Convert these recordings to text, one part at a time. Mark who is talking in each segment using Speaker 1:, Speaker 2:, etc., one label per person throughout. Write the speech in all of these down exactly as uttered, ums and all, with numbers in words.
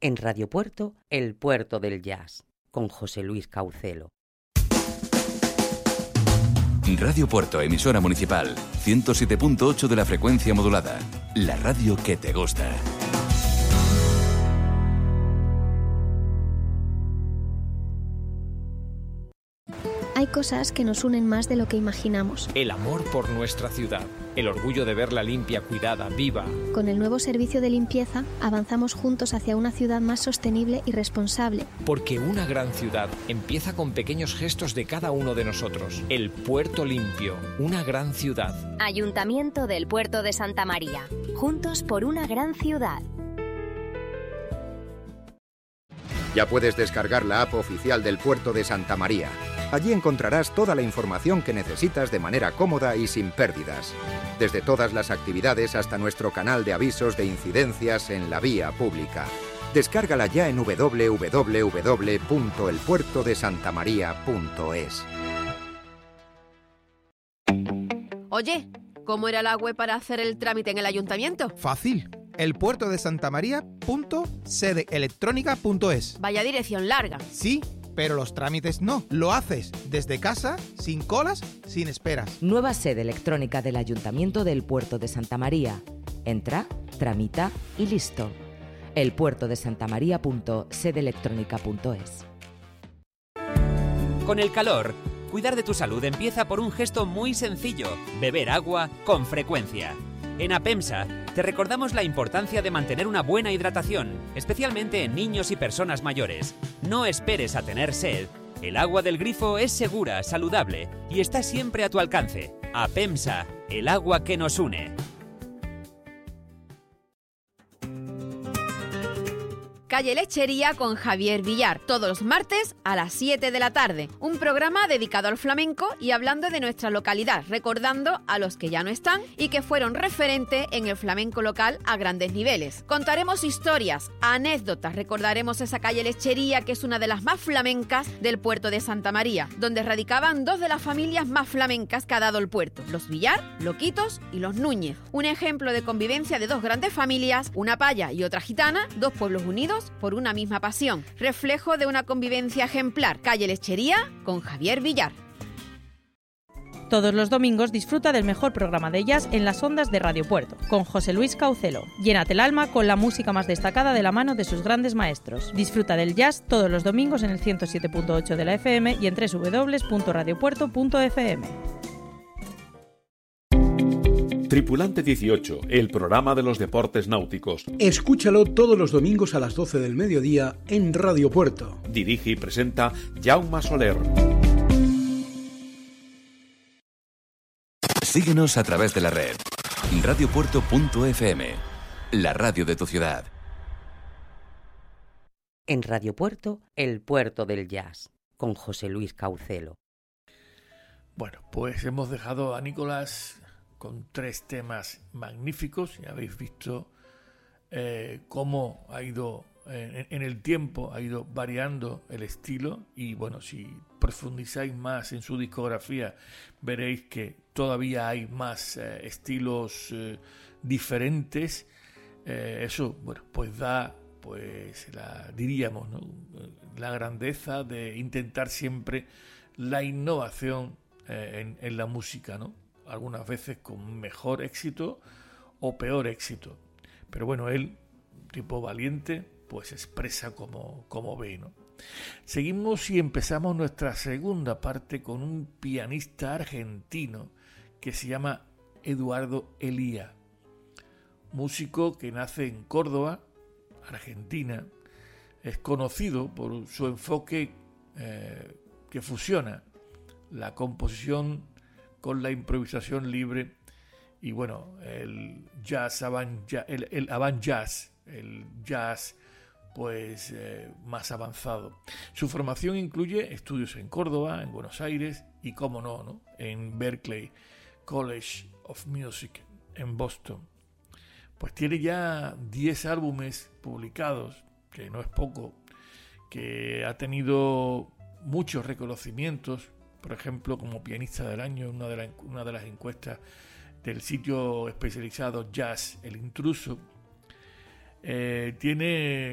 Speaker 1: En Radio Puerto, el puerto del jazz, con José Luis Caucelo.
Speaker 2: Radio Puerto, emisora municipal, ciento siete punto ocho de la frecuencia modulada. La radio que te gusta.
Speaker 3: Hay cosas que nos unen más de lo que imaginamos.
Speaker 4: El amor por nuestra ciudad, el orgullo de verla limpia, cuidada, viva.
Speaker 3: Con el nuevo servicio de limpieza, avanzamos juntos hacia una ciudad más sostenible y responsable.
Speaker 4: Porque una gran ciudad empieza con pequeños gestos de cada uno de nosotros. El Puerto Limpio, una gran ciudad.
Speaker 5: Ayuntamiento del Puerto de Santa María. Juntos por una gran ciudad.
Speaker 6: Ya puedes descargar la app oficial del Puerto de Santa María. Allí encontrarás toda la información que necesitas de manera cómoda y sin pérdidas. Desde todas las actividades hasta nuestro canal de avisos de incidencias en la vía pública. Descárgala ya en doble u doble u doble u punto el puerto de santa maría punto es.
Speaker 7: Oye, ¿cómo era la web para hacer el trámite en el ayuntamiento?
Speaker 8: Fácil. el puerto de santa maría punto sede electrónica punto es.
Speaker 7: Vaya dirección larga.
Speaker 8: Sí, pero los trámites no. Lo haces desde casa, sin colas, sin esperas.
Speaker 9: Nueva sede electrónica del Ayuntamiento del Puerto de Santa María. Entra, tramita y listo. el puerto de santa maría punto sede electrónica punto es.
Speaker 10: Con el calor, cuidar de tu salud empieza por un gesto muy sencillo: beber agua con frecuencia. En APEMSA te recordamos la importancia de mantener una buena hidratación, especialmente en niños y personas mayores. No esperes a tener sed. El agua del grifo es segura, saludable y está siempre a tu alcance. APEMSA, el agua que nos une.
Speaker 7: Calle Lechería con Javier Villar, todos los martes a las siete de la tarde. Un programa dedicado al flamenco y hablando de nuestra localidad, recordando a los que ya no están y que fueron referente en el flamenco local a grandes niveles. Contaremos historias, anécdotas, recordaremos esa calle Lechería que es una de las más flamencas del puerto de Santa María, donde radicaban dos de las familias más flamencas que ha dado el puerto, los Villar, Loquitos y los Núñez. Un ejemplo de convivencia de dos grandes familias, una paya y otra gitana, dos pueblos unidos por una misma pasión, reflejo de una convivencia ejemplar. Calle Lechería con Javier Villar.
Speaker 11: Todos los domingos disfruta del mejor programa de jazz en las ondas de Radio Puerto, con José Luis Caucelo. Llénate el alma con la música más destacada de la mano de sus grandes maestros. Disfruta del jazz todos los domingos en el ciento siete punto ocho de la F M y en doble u doble u doble u punto radio puerto punto f m.
Speaker 12: Tripulante dieciocho, el programa de los deportes náuticos.
Speaker 13: Escúchalo todos los domingos a las doce del mediodía en Radio Puerto.
Speaker 12: Dirige y presenta Jaume Soler.
Speaker 2: Síguenos a través de la red. radio puerto punto f m, la radio de tu ciudad.
Speaker 1: En Radio Puerto, el puerto del jazz, con José Luis Caucelo.
Speaker 14: Bueno, pues hemos dejado a Nicolás con tres temas magníficos. Ya habéis visto eh, cómo ha ido eh, en el tiempo, ha ido variando el estilo, y bueno, si profundizáis más en su discografía veréis que todavía hay más eh, estilos eh, diferentes. Eh, eso, bueno, pues da, pues la diríamos, ¿no?, la grandeza de intentar siempre la innovación eh, en, en la música, ¿no? Algunas veces con mejor éxito o peor éxito. Pero bueno, él, tipo valiente, pues expresa como, como ve, ¿no? Seguimos y empezamos nuestra segunda parte con un pianista argentino que se llama Eduardo Elía. Músico que nace en Córdoba, Argentina. Es conocido por su enfoque eh, que fusiona la composición con la improvisación libre y bueno, el jazz avant jazz, el, el avant jazz, el jazz pues eh, más avanzado. Su formación incluye estudios en Córdoba, en Buenos Aires y, como no, ¿no?, en Berklee College of Music en Boston. Pues tiene ya diez álbumes publicados, que no es poco, que ha tenido muchos reconocimientos. Por ejemplo, como pianista del año, una de, la, una de las encuestas del sitio especializado Jazz El Intruso. Eh, tiene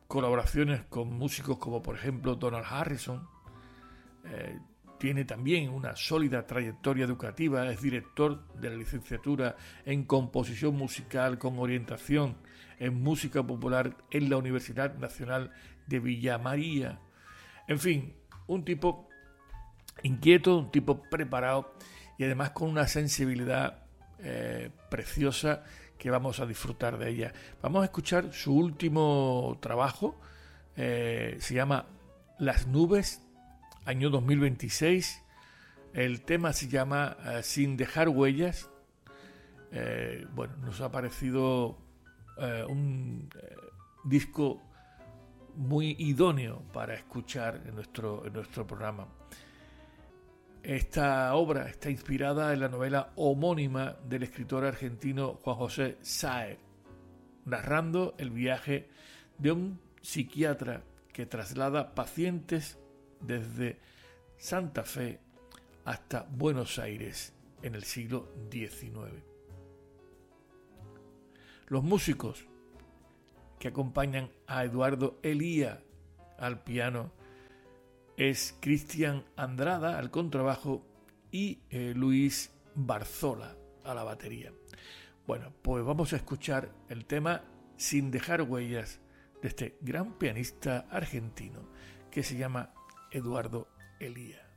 Speaker 14: colaboraciones con músicos como por ejemplo Donald Harrison. Eh, tiene también una sólida trayectoria educativa, es director de la licenciatura en composición musical con orientación en música popular en la Universidad Nacional de Villa María. En fin, un tipo inquieto, un tipo preparado y además con una sensibilidad eh, preciosa que vamos a disfrutar de ella. Vamos a escuchar su último trabajo, eh, se llama Las Nubes, año dos mil veintiséis. El tema se llama uh, Sin Dejar Huellas. Eh, bueno, nos ha parecido uh, un uh, disco muy idóneo para escuchar en nuestro, en nuestro programa. Esta obra está inspirada en la novela homónima del escritor argentino Juan José Saer, narrando el viaje de un psiquiatra que traslada pacientes desde Santa Fe hasta Buenos Aires en el siglo diecinueve. Los músicos que acompañan a Eduardo Elía al piano es Cristian Andrada al contrabajo y eh, Luis Barzola a la batería. Bueno, pues vamos a escuchar el tema Sin Dejar Huellas de este gran pianista argentino que se llama Eduardo Elía.